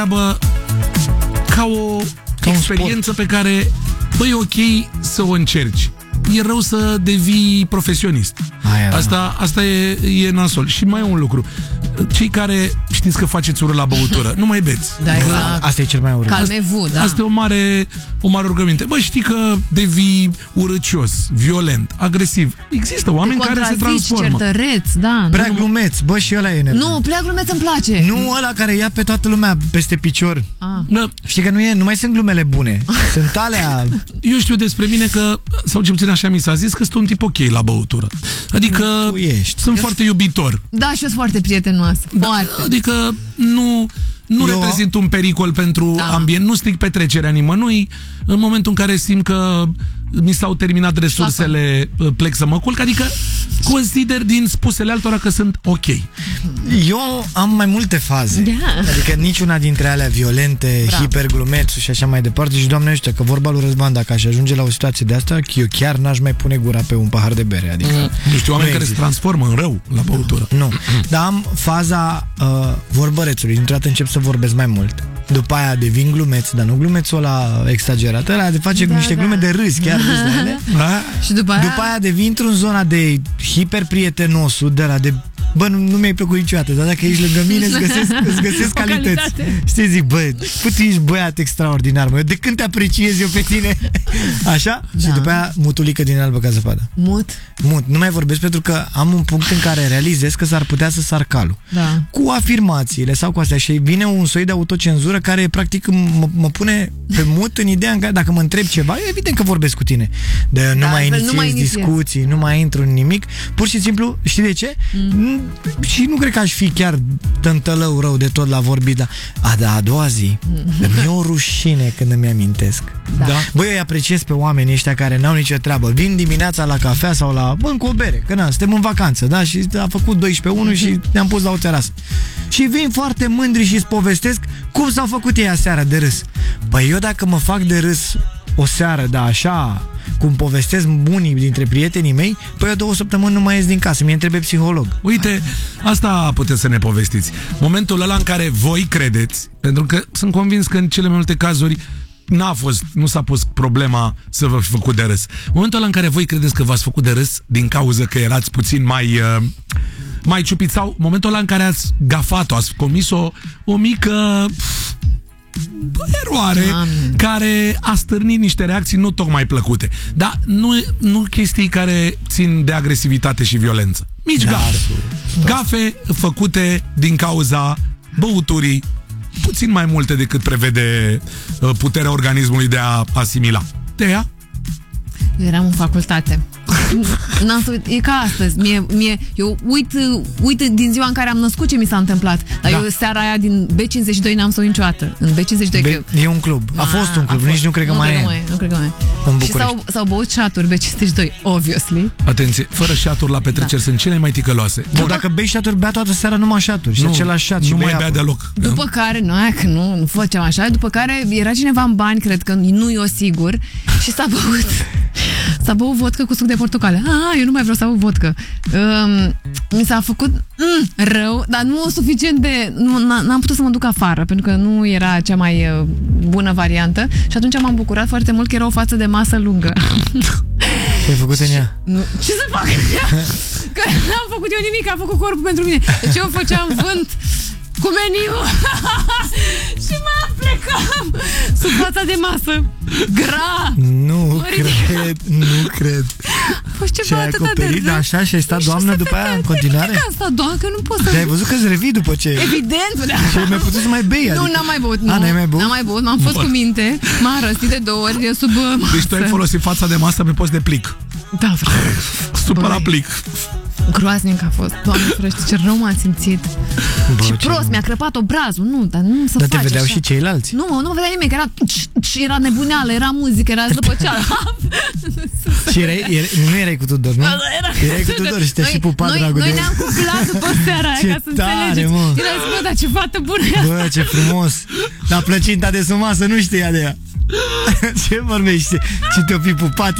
ca o experiență pe care, băi, e ok să o încerci. E rău să devii profesionist. Asta e nasol. Și mai e un lucru. Cei care știți că faceți urât la băutură, nu mai beți. Da, exact. Asta e cel mai urât. Calmevu, da. Asta e o mare rugăminte. Bă, știi că devii urâcios, violent, agresiv. Există oameni care se transformă. Certăreț, da. Prea glumeț, bă, și ăla e nebun. Nu, prea glumeț îmi place. Nu ăla care ia pe toată lumea peste picior. Da. Știi că nu mai sunt glumele bune. Sunt alea. Eu știu despre mine că, sau ce puțin așa mi s-a zis, că sunt un tip ok la băutură. Adică sunt foarte iubitor. Da, și eu sunt foarte prietenoasă. Foarte. Adică nu reprezint un pericol pentru ambient, nu stric petrecerea nimănui. În momentul în care simt că mi s-au terminat resursele, plec să mă culc, adică consider din spusele altora că sunt ok. Eu am mai multe faze. Adică niciuna dintre alea violente, hiperglumețul și așa mai departe. Și Doamne ajută că vorba lui Răzvan, dacă aș ajunge la o situație de asta, eu chiar n-aș mai pune gura pe un pahar de bere. Adică nu știu, oameni care se transformă în rău la băutură. Nu. Dar am faza vorbărețului. Dintr-o dată încep să vorbesc mai mult. După aia devin glumeț, dar nu glumețul ăla exagerat, ăla de face niște glume de râs, chiar râs la ele. Și după aia devin într-un zona de hiperprietenosul, de la de bă, nu mi-ai plăcut niciodată, dar dacă ești lângă mine îți găsesc calități. Știi, zic, bă, tu ești băiat extraordinar, mă, eu de când te apreciez eu pe tine. Așa? Da. Și după aia mutulică din albă ca zăpadă. Mut. Nu mai vorbesc pentru că am un punct în care realizez că s-ar putea să sar calul. Da. Cu afirmațiile sau cu astea și vine un soi de autocenzură care practic mă pune pe mut în ideea în care dacă mă întreb ceva, evident că vorbesc cu tine. De nu mai inițiez discuții, nu mai intru în nimic. Pur și simplu, știi de ce? Și nu cred că aș fi chiar tântălău rău de tot la vorbit, dar a doua zi mi-e o rușine când îmi amintesc. Da. Băi, eu îi apreciez pe oamenii ăștia care n-au nicio treabă. Vin dimineața la cafea sau la cu o bere, că suntem în vacanță, da? Și a făcut 12-1 și ne-am pus la o terasă. Și vin foarte mândri și îți povestesc cum s-au făcut ei aseară de râs. Păi eu dacă mă fac de râs o seară, da, așa, cum povestesc unii dintre prietenii mei, păi eu 2 săptămâni nu mai ies din casă, mie trebuie psiholog. Uite, asta puteți să ne povestiți. Momentul ăla în care voi credeți, pentru că sunt convins că în cele mai multe cazuri nu s-a pus problema să vă fi făcut de râs. Momentul ăla în care voi credeți că v-ați făcut de râs din cauza că erați puțin mai ciupiți, sau momentul ăla în care ați gafat-o, ați comis o mică eroare care a stârnit niște reacții nu tocmai plăcute. Dar nu chestii care țin de agresivitate și violență. Mici gafe făcute din cauza băuturii, puțin mai multe decât prevede puterea organismului de a asimila. Eu eram în facultate. E ca astăzi. Eu uit din ziua în care am născut ce mi s-a întâmplat. Dar eu seara aia din B52 n-am să niciodată. În B52 e un club. A fost un club. Nici nu cred că mai e. Nu cred că mai e. În București. Și s-au băut șaturi B52, obviously. Atenție, fără șaturi la petreceri sunt cele mai ticăloase. Dacă bei șaturi, bea toată seara numai șaturi. Și același șat. Nu mai bea deloc. După care, nu făceam așa. După care era cineva în bani, cred că nu eu sigur. Și s-a băut vodcă cu suc de portocale. Eu nu mai vreau să băut vodcă. Mi s-a făcut rău, dar nu suficient de... N-am putut să mă duc afară, pentru că nu era cea mai bună variantă. Și atunci m-am bucurat foarte mult că era o față de masă lungă. Ce ai făcut în ea? Ce să fac în ea? Că n-am făcut eu nimic, a făcut corpul pentru mine. Deci eu făceam vânt cu meniul și plecam sub fața de masă. Nu cred. Ce ai acoperit, așa, și ai stat, doamnă, după aia în continuare? Că am stat, doamnă, că nu pot să... Ai văzut că-ți revii după ce... Evident! Și ai mai putut să mai bei, adică... Nu, n-am mai băut, n-ai mai băut? N-am mai băut, m-am fost cu minte, m-am răstit de 2 ori sub masă. Deci tu ai folosit fața de masă pe post de plic. Da, super la plic. Groaznic a fost. Doamne ferește, ce rău m-am simțit. Și prost, mi-a crăpat obrazul. Nu, dar nu se face. Dar te vedeau așa. Și ceilalți? Nu mă vedea nimic. Era nebuneală, era muzică, era zăpăceală. Și nu erai cu Tudor, nu? Erai cu Tudor și te-ai și pupat, dragul de... Noi ne-am cuplat după seara aia, ca să înțelegeți. Era zis, bă, dar ce fată bună e asta. Bă, ce frumos. Dar plăcinta de sub masă nu știa de ea. Ce vorbești? Și te-o fi pupat